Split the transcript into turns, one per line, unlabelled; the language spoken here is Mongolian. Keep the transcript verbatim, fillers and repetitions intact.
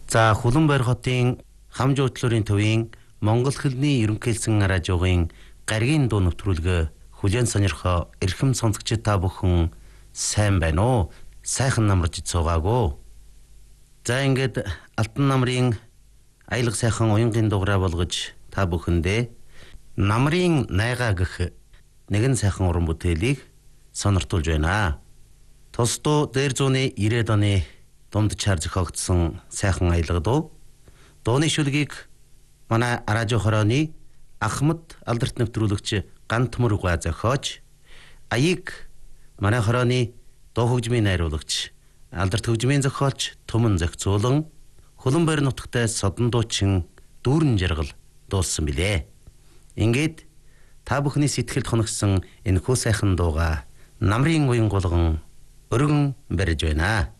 За Хуланбойр хотын Хамжуутлуурын төвийн Монгол хэлний ерөнхийлсэн радиогийн гаригийн дуу нэвтрүүлгээ хүлээн сонирхоо эрхэм сонсогчид та бүхэн сайн байна уу? Сайхан намарж цугаагүй. За ингээд Алтан намрын аялга сайхан уянгийн дугаараа болгож та бүхэндээ намрын найгаа гэх нэгэн сайхан уран бүтээлийг сониртуулж байна. Тус дуу дээр зууны ирээд оны дундчаар зохиогдсон сайхан аялга дуу. Дууны шүлгийг манай радио хорооны Ахмад алдарт нэвтрүүлэгч Гант Мөргва зохиож, аяыг манай хорооны дуу хөгжмийн найруулагч алдарт хөгжмийн зохиолч Түмэн зохицуулан Хуланбойр нутагтай содон дуучин Дүүрэн Жаргал дуулсан билээ. Ингээд та бүхний сэтгэлд хоногсон энэ хөө сайхан дууга намрын уян гулган өргөн барьж байна.